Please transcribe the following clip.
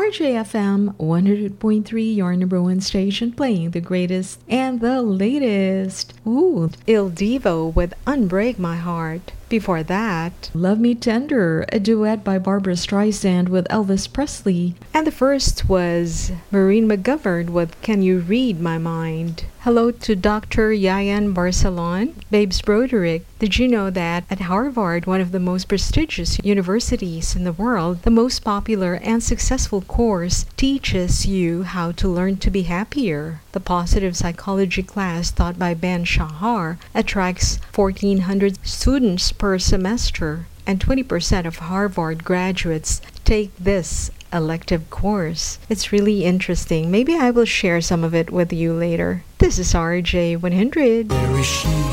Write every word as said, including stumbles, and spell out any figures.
R J F M one hundred point three, your number one station, playing the greatest and the latest. Ooh, Il Divo with Unbreak My Heart. Before that, Love Me Tender, a duet by Barbra Streisand with Elvis Presley. And the first was Maureen McGovern with Can You Read My Mind? Hello to Doctor Yayan Barcelon. Babes Broderick, did you know that at Harvard, one of the most prestigious universities in the world, the most popular and successful course teaches you how to learn to be happier? The positive psychology class taught by Ben Shahar attracts fourteen hundred students per semester, and twenty percent of Harvard graduates take this elective course. It's really interesting. Maybe I will share some of it with you later. This is R J one hundred.